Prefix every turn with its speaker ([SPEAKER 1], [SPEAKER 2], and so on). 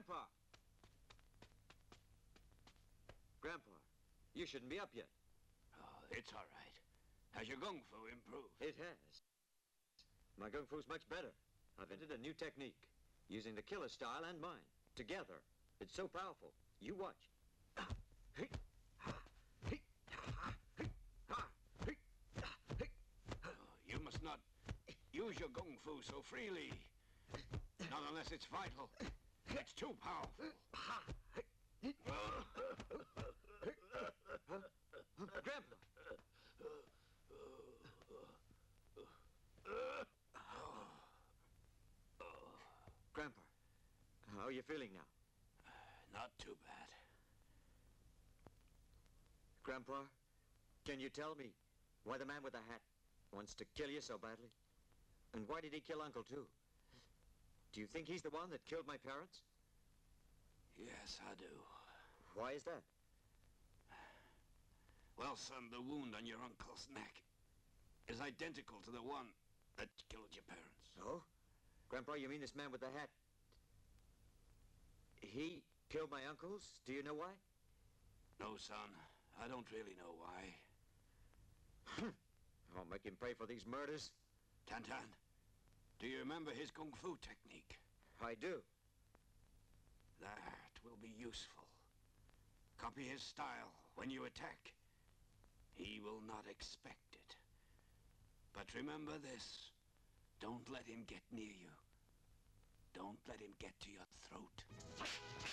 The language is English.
[SPEAKER 1] Grandpa! Grandpa, you shouldn't be up yet.
[SPEAKER 2] Oh, it's all right. Has your gung fu improved?
[SPEAKER 1] It has. My gung fu's much better. I've invented a new technique, using the killer style and mine, together. It's so powerful. You watch.
[SPEAKER 2] Oh, you must not use your gung fu so freely. Not unless it's vital. It's too powerful.
[SPEAKER 1] Grandpa! Grandpa, how are you feeling now?
[SPEAKER 2] Not too bad.
[SPEAKER 1] Grandpa, can you tell me why the man with the hat wants to kill you so badly? And why did he kill Uncle, too? Do you think he's the one that killed my parents?
[SPEAKER 2] Yes, I do.
[SPEAKER 1] Why is that?
[SPEAKER 2] Well, son, the wound on your uncle's neck is identical to the one that killed your parents.
[SPEAKER 1] Oh? Grandpa, you mean this man with the hat? He killed my uncles? Do you know why?
[SPEAKER 2] No, son. I don't really know why.
[SPEAKER 1] I'll make him pay for these murders.
[SPEAKER 2] Tantan, do you remember his kung fu technique?
[SPEAKER 1] I do.
[SPEAKER 2] That will be useful. Copy his style when you attack. He will not expect it. But remember this. Don't let him get near you. Don't let him get to your throat.